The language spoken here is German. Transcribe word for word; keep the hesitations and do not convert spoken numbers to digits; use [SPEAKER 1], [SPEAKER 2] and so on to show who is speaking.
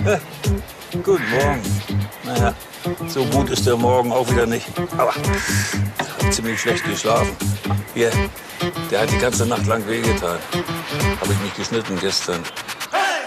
[SPEAKER 1] Guten Morgen. Naja, so gut ist der Morgen auch wieder nicht. Aber ich hab ziemlich schlecht geschlafen. Hier, der hat die ganze Nacht lang wehgetan. Habe ich mich geschnitten gestern.